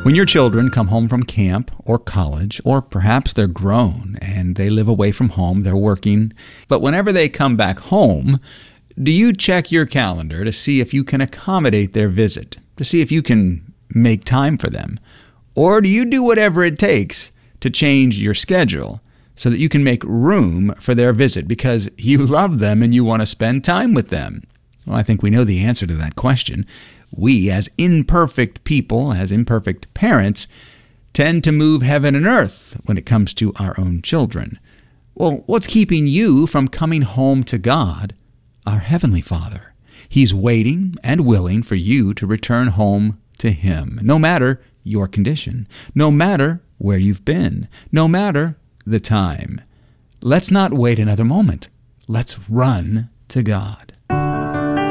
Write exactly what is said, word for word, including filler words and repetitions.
When your children come home from camp or college, or perhaps they're grown and they live away from home, they're working, but whenever they come back home, do you check your calendar to see if you can accommodate their visit, to see if you can make time for them? Or do you do whatever it takes to change your schedule so that you can make room for their visit because you love them and you want to spend time with them? Well, I think we know the answer to that question. We, as imperfect people, as imperfect parents, tend to move heaven and earth when it comes to our own children. Well, what's keeping you from coming home to God, our Heavenly Father? He's waiting and willing for you to return home to Him, no matter your condition, no matter where you've been, no matter the time. Let's not wait another moment. Let's run to God.